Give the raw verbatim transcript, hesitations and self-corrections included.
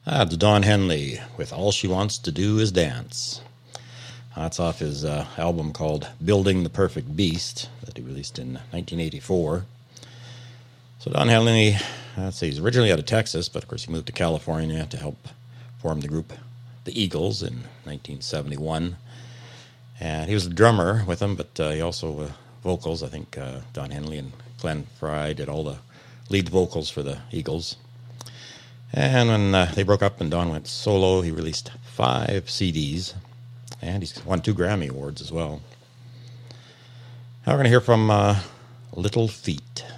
That's Don Henley with All She Wants to Do Is Dance. That's off his uh, album called Building the Perfect Beast that he released in nineteen eighty-four. So Don Henley, let's see, he's originally out of Texas, but of course he moved to California to help form the group The Eagles in nineteen seventy-one. And he was a drummer with them, but uh, he also uh, vocals. I think uh, Don Henley and Glenn Frey did all the lead vocals for the Eagles. And when uh, they broke up and Don went solo, he released five C Ds, and he's won two Grammy Awards as well. Now we're going to hear from uh, Little Feat.